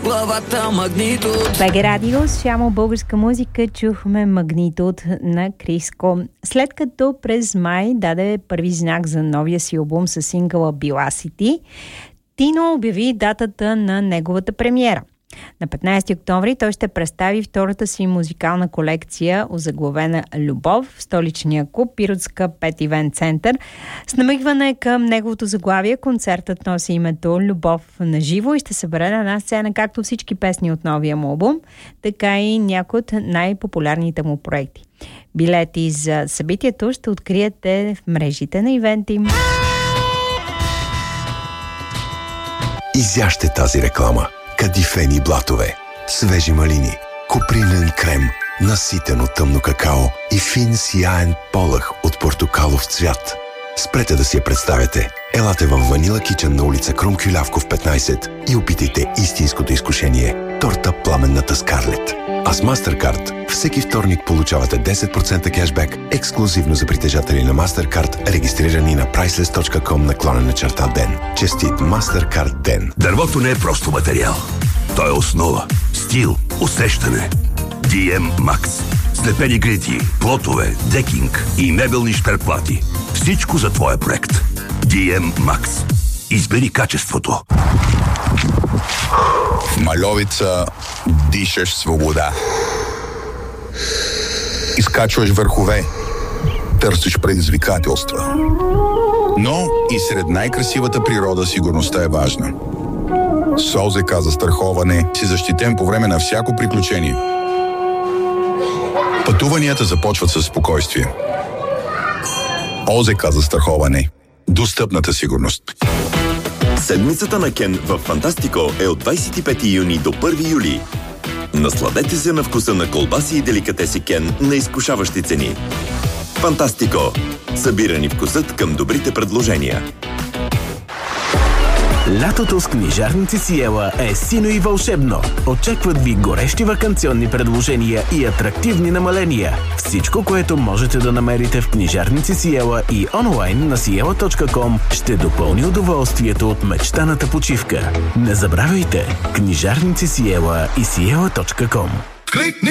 главата магнитуд. БГ Радио, само българска музика, чухме Магнитуд на Криско. След като през май даде първи знак за новия си албум с сингъла Беласити, Тино обяви датата на неговата премиера. На 15 октомври той ще представи втората си музикална колекция, озаглавена Любов, в столичния клуб Пиротска 5 Ивент Център. С намигване към неговото заглавие, концертът носи името Любов на живо и ще събере на една сцена както всички песни от новия му албум, така и някои от най-популярните му проекти. Билети за събитието ще откриете в мрежите на ивенти. Изяжте тази реклама. Кадифени блатове, свежи малини, купринен крем, наситено тъмно какао и фин сияен полъх от портокалов цвят. Спрете да си я представяте. Елате в Ванила Кичън на улица Крум Кюлявков 15 и опитайте истинското изкушение – торта Пламенната Скарлет. А с MasterCard всеки вторник получавате 10% кешбек ексклюзивно за притежатели на MasterCard, регистрирани на priceless.com/ден. Честит MasterCard ден! Дървото не е просто материал. То е основа, стил, усещане. DM Max. Слепени грити, плотове, декинг и мебелни шперплати. Всичко за твоя проект. DM Max. Избери качеството. В Мальовица дишаш свобода. Изкачваш върхове. Търсиш предизвикателства. Но и сред най-красивата природа сигурността е важна. С ОЗК застраховане си защитен по време на всяко приключение. Пътуванията започват със спокойствие. ОЗК застраховане. Достъпната сигурност. Седмицата на Кен в Фантастико е от 25 юни до 1 юли. Насладете се на вкуса на колбаси и деликатеси Кен на изкушаващи цени. Фантастико. Събирани вкусът към добрите предложения. Лятото с книжарници Сиела е сино и вълшебно. Очакват ви горещи ваканционни предложения и атрактивни намаления. Всичко, което можете да намерите в книжарници Сиела и онлайн на siela.com, ще допълни удоволствието от мечтаната почивка. Не забравяйте! Книжарници Сиела и siela.com.